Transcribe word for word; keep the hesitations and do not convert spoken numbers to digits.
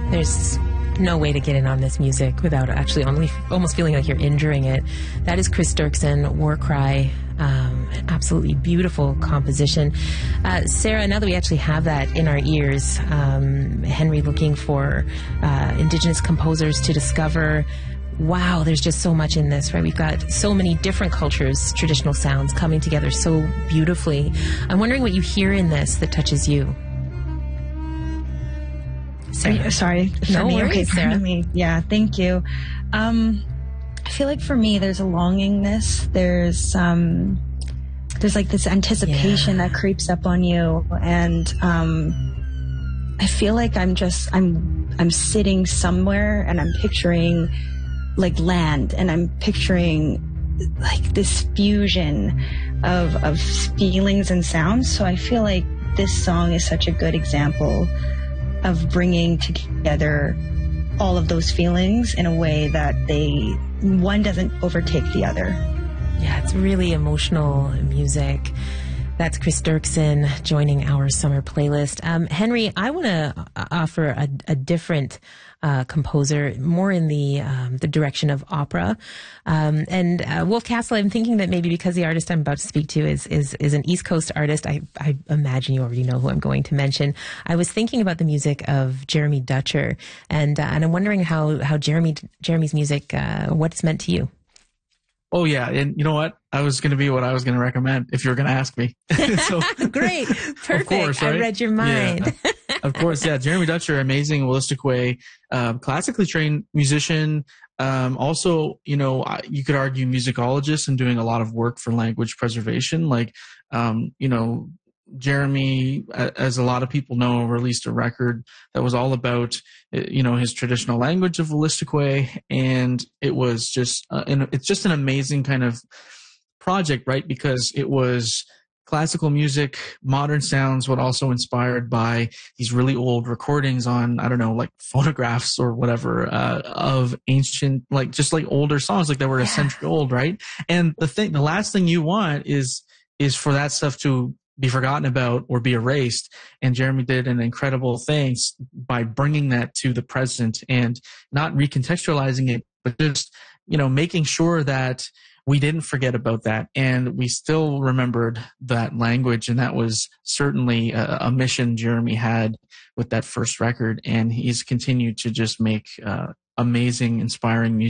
There's no way to get in on this music without actually only almost feeling like you're injuring it. That is Chris Dirksen, War Cry. Um, absolutely beautiful composition. Uh, Sarah, now that we actually have that in our ears, um, Henry looking for uh, Indigenous composers to discover. Wow, there's just so much in this, right? We've got so many different cultures, traditional sounds coming together so beautifully. I'm wondering what you hear in this that touches you. You, sorry. For no me, worries, okay, Sarah. Me. Yeah, thank you. Um, I feel like for me, there's a longingness. There's um, there's like this anticipation yeah. that creeps up on you, and um, I feel like I'm just I'm I'm sitting somewhere, and I'm picturing like land, and I'm picturing like this fusion of of feelings and sounds. So I feel like this song is such a good example of bringing together all of those feelings in a way that they one doesn't overtake the other. Yeah, it's really emotional music. That's Chris Dirksen joining our summer playlist. Um, Henry, I want to offer a, a different uh, composer, more in the um, the direction of opera. Um, and uh, Wolf Castle, I'm thinking that maybe because the artist I'm about to speak to is is, is an East Coast artist, I, I imagine you already know who I'm going to mention. I was thinking about the music of Jeremy Dutcher, and uh, and I'm wondering how how Jeremy Jeremy's music, uh, what it's meant to you. Oh, yeah. And you know what? I was going to be what I was going to recommend if you were going to ask me. So, great. Perfect. Of course, right? I read your mind. Yeah. Of course. Yeah. Jeremy Dutcher, amazing Wolastoqey, um, classically trained musician. Um, also, you know, you could argue musicologist and doing a lot of work for language preservation. Like, um, you know, Jeremy, as a lot of people know, released a record that was all about, you know, his traditional language of Wolastoqey, and it was just, uh, and it's just an amazing kind of project, right? Because it was classical music, modern sounds, but also inspired by these really old recordings on, I don't know, like phonographs or whatever, uh, of ancient, like just like older songs, like that were a century old, right? And the thing, the last thing you want is, is for that stuff to be forgotten about or be erased. And Jeremy did an incredible thing by bringing that to the present and not recontextualizing it, but just, you know, making sure that we didn't forget about that and we still remembered that language. And that was certainly a, a mission Jeremy had with that first record. And he's continued to just make uh, amazing, inspiring music.